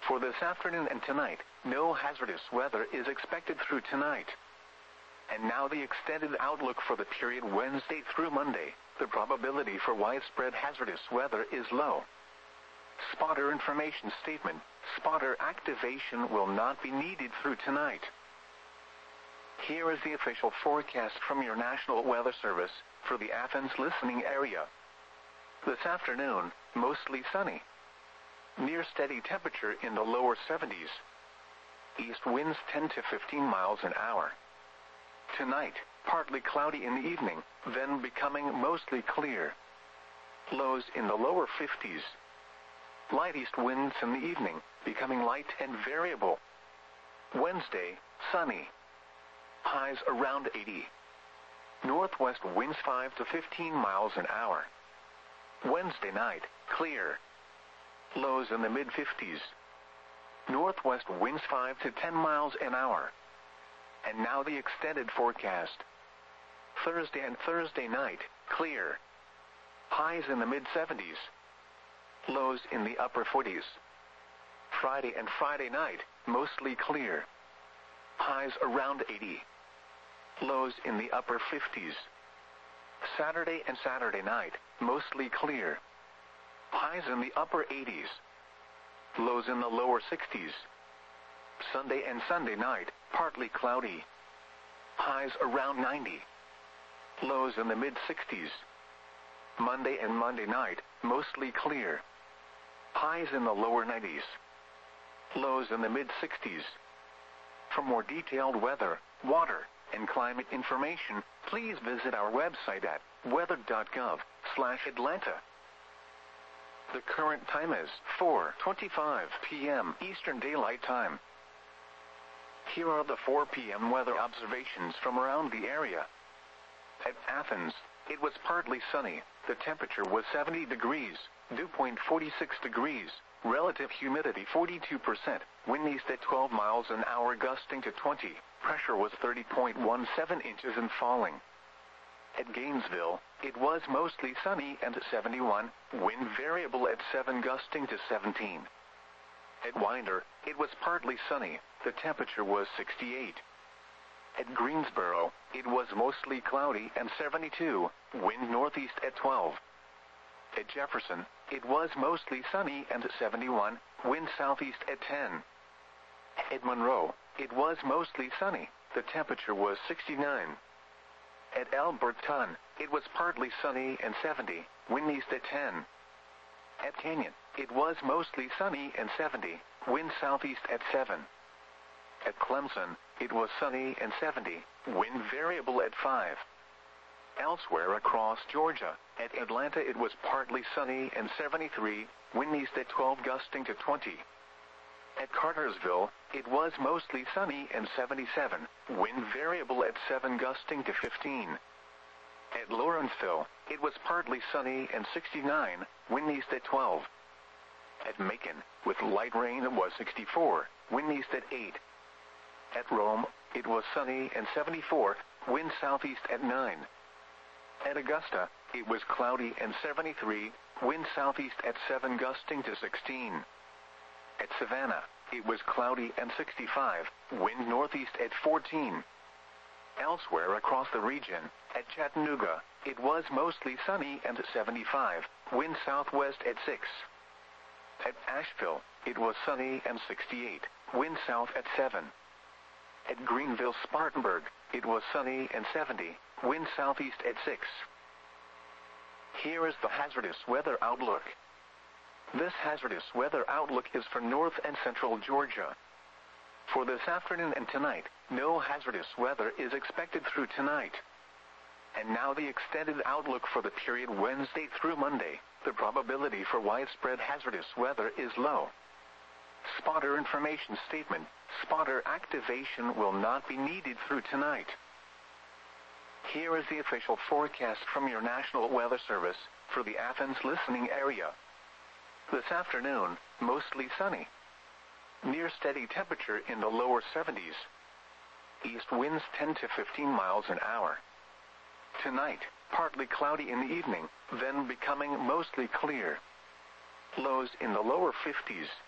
For this afternoon and tonight, no hazardous weather is expected through tonight. And now the extended outlook for the period Wednesday through Monday. The probability for widespread hazardous weather is low. Spotter information statement. Spotter activation will not be needed through tonight. Here is the official forecast from your National Weather Service for the Athens listening area. This afternoon, mostly sunny. Near steady temperature in the lower 70s. East winds 10 to 15 miles an hour. Tonight, partly cloudy in the evening, then becoming mostly clear. Lows in the lower 50s. Light east winds in the evening, becoming light and variable. Wednesday, sunny. Highs around 80. Northwest winds 5 to 15 miles an hour. Wednesday night, clear. Lows in the mid-50s. Northwest winds 5 to 10 miles an hour. And now the extended forecast. Thursday and Thursday night, clear. Highs in the mid-70s. Lows in the upper 40s. Friday and Friday night, mostly clear. Highs around 80. Lows in the upper 50s. Saturday and Saturday night, mostly clear. Highs in the upper 80s. Lows in the lower 60s. Sunday and Sunday night, partly cloudy. Highs around 90. Lows in the mid-60s. Monday and Monday night, mostly clear. Highs in the lower 90s. Lows in the mid-60s. For more detailed weather, water, and climate information, please visit our website at weather.gov/Atlanta. The current time is 4:25 p.m. Eastern Daylight Time. Here are the 4 p.m. weather observations from around the area. At Athens, it was partly sunny. The temperature was 70 degrees, dew point 46 degrees, relative humidity 42%, wind east at 12 miles an hour gusting to 20, pressure was 30.17 inches and falling. At Gainesville, it was mostly sunny and 71, wind variable at 7 gusting to 17. At Winder, it was partly sunny, the temperature was 68. At Greensboro, it was mostly cloudy and 72, wind northeast at 12. At Jefferson, it was mostly sunny and 71, wind southeast at 10. At Monroe, it was mostly sunny, the temperature was 69. At Alberton, it was partly sunny and 70, wind east at 10. At Canyon, it was mostly sunny and 70, wind southeast at 7. At Clemson, it was sunny and 70, wind variable at 5. Elsewhere across Georgia, at Atlanta it was partly sunny and 73, wind east at 12 gusting to 20. At Cartersville, it was mostly sunny and 77, wind variable at 7 gusting to 15. At Lawrenceville, it was partly sunny and 69, wind east at 12. At Macon, with light rain it was 64, wind east at 8. At Rome, it was sunny and 74, wind southeast at 9. At Augusta, it was cloudy and 73, wind southeast at 7 gusting to 16. At Savannah, it was cloudy and 65, wind northeast at 14. Elsewhere across the region, at Chattanooga, it was mostly sunny and 75, wind southwest at 6. At Asheville, it was sunny and 68, wind south at 7. At Greenville-Spartanburg, it was sunny and 70, wind southeast at 6. Here is the hazardous weather outlook. This hazardous weather outlook is for north and central Georgia. For this afternoon and tonight, no hazardous weather is expected through tonight. And now the extended outlook for the period Wednesday through Monday. The probability for widespread hazardous weather is low. Spotter information statement. Spotter activation will not be needed through tonight. Here is the official forecast from your National Weather Service for the Athens listening area. This afternoon, mostly sunny. Near steady temperature in the lower 70s. East winds 10 to 15 miles an hour. Tonight, partly cloudy in the evening, then becoming mostly clear. Lows in the lower 50s.